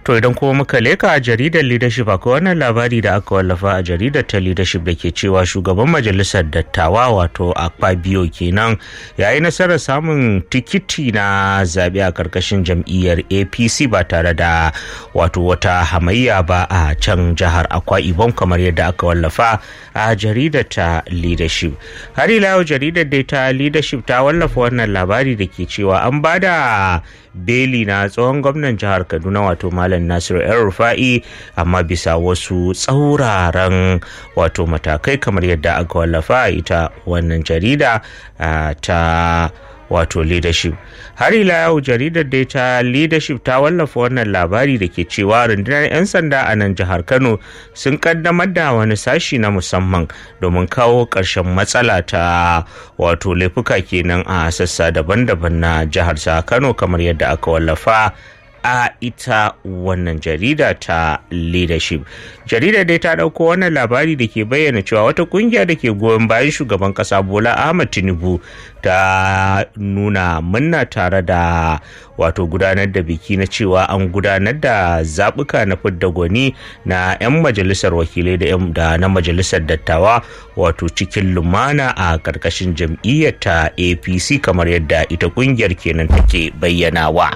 To idan kuma muka leka a jaridar Leadership akwai wannan labari da aka wallafa a jaridar ta Leadership da ke cewa shugaban majalisar dattawa wato Akpabio kenan ya yi nasarar samun tikiti na zaɓe a karkashin jam'iyyar APC ba tare da wato wata hamayya ba a can jihar Akwa Ibom kamar yadda aka wallafa a jaridar ta Leadership. Har ila yau jaridar dai ta Leadership ta wallafa wannan labari da ke cewa an bada beli na tsohon gwamnan jihar Kaduna wato Malam Nasiru El-Rufai amma bisa wasu tsauraran wato matakai kamar yadda aka wallafa ita wannan jarida ta wato Leadership. Har ila yau jaridar dai ta Leadership ta wallafa wannan labari da ke cewa rundunar 'yan sanda a nan jihar Kano sun kaddamar da wani sashi na musamman domin kawo ƙarshen matsala ta wato laifuka kenan a sassa daban-daban na jihar sa Kano kamar yadda aka wallafa a ita wannan jarida ta Leadership. Jarida dai ta dauko wannan labari da ke bayyana cewa wata kungiya da ke goyon bayan shugaban kasa Bola Ahmed Tinubu ta nuna munna tare da wato gudanar da biki na cewa an gudanar da zabuka na fidda gwani na 'yan majalisar wakilai da na majalisar dattawa wato cikin lumana a karkashin jam'iyyar ta APC kamar yadda ita kungiyar kenan take bayyanawa.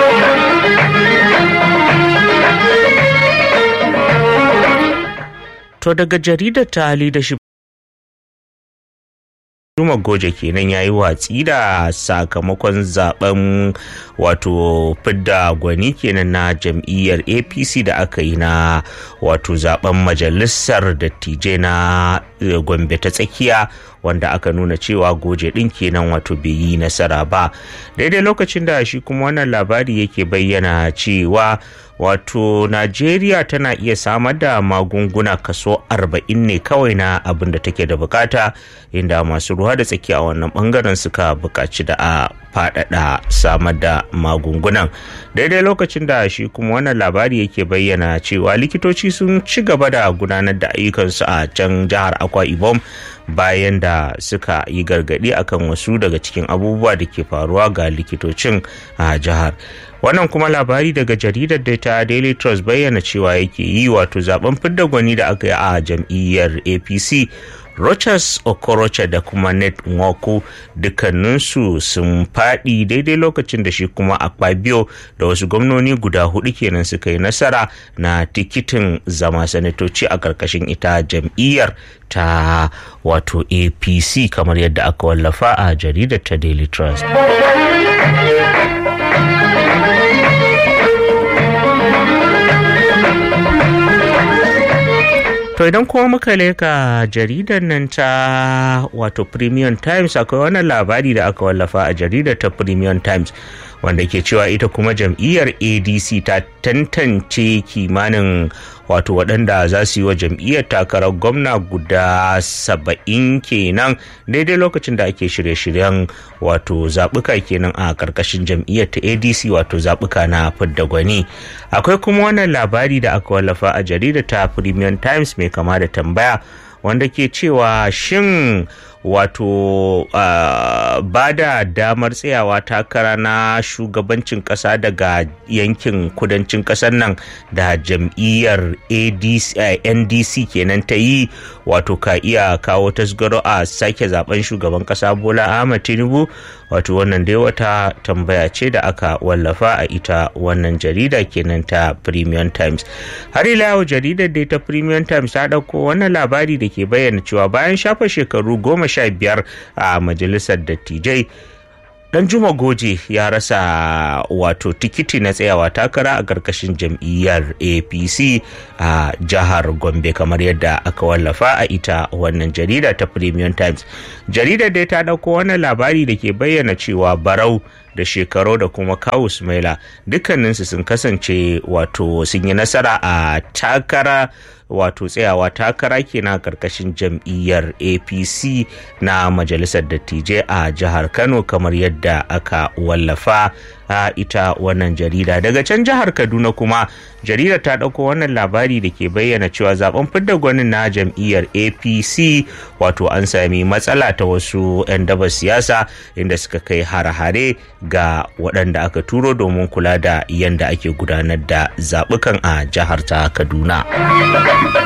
To daga jaridar ta Leadership Juma Goje kenan yayi watsi da sakamakon zaben wato fidda gwani kenan na jam'iyyar APC da aka yi na wato zaben majalisar dattijai na Gombe ta tsakiya wanda aka nuna cewa Goje din kenan wato bai yi nasara ba. Daidai lokacin da shi kuma wannan labari yake bayyana cewa wato Najeriya tana iya samar da magunguna kaso 40 ne kawai na abin da take da bukata, inda masu ruwa da tsaki a wannan bangaren suka bukaci da a faɗaɗa samar da magungunan. Daidai lokacin da shi kuma wannan labari yake bayyana cewa likitoci sun ci gaba da gudanar da ayyukansu a can jihar Akwa Ibom bayan da suka yi gargadi akan wasu daga cikin abubuwa da ke faruwa ga likitocin a jihar. Wannan kuma labari daga jaridar da ta Daily Trust bayyana cewa yake yi wato zaben fidda gwani da aka yi a jam'iyyar APC Rochas Okorocha da kuma Ned Nwoko dukkaninsu sun faɗi daidai lokacin da shi kuma Akpabio da wasu gwamnoni guda 4 kenan suka yi nasara na tikitin zama sanatoci a karkashin ita jam'iyyar ta wato APC kamar yadda aka wallafa a jaridar ta Daily Trust. To idan kuma muka leka jaridar nan ta wato Premium Times akwai wannan labari da aka wallafa a jaridar ta Premium Times wanda ke cewa ita kuma jam'iyyar ADC ta tantance kimanin wato waɗanda za su yi wa jam'iyyar takarar gwamna guda 70 kenan daidai lokacin da ake shirye-shiryen wato zaɓuka kenan a ƙarƙashin jam'iyyar ta ADC wato zaɓuka na fidda gwani. Akwai kuma wannan labari da aka wallafa a jaridar ta Premium Times mai kama da tambaya wanda ke cewa shin wato ba da damar tsayawa takara na shugabancin kasa daga yankin kudancin kasar nan da jam'iyyar NDC kenan ta yi wato ka iya kawo tasgaro a sake zaben shugaban kasa Bola Ahmed Tinubu. Wato wannan dai wata tambaya ce da aka wallafa a ita wannan jarida kenan ta Premium Times. Har ila yau jaridar dai ta Premium Times ta dauko wannan labari da ke bayyana cewa bayan shafa shekaru 15 a majalisar dattijai Danjuma Goje ya rasa wato tikiti na tsayawa takara a karkashin jam'iyyar APC a jihar Gombe kamar yadda aka wallafa a ita wannan jarida ta Premium Times. Jaridar dai ta dauko wannan labari da ke bayyana cewa Barau da Shekaru da kuma Kawu Sumaila dukkaninsu sun kasance wato sun yi nasara a takara wato tsayawa takara kenan karkashin jam'iyyar APC na majalisar dattijai a jihar Kano kamar yadda aka wallafa a ita wannan jarida. Daga can jihar Kaduna kuma jaridar ta dauko wannan labari da ke bayyana cewa zaben fidda gwanin na jam'iyyar APC wato an sami matsala ta wasu 'yan daba siyasa inda suka kai hare-hare ga waɗanda aka turo domin kula da yadda ake gudanar da zaɓukan a jihar ta Kaduna.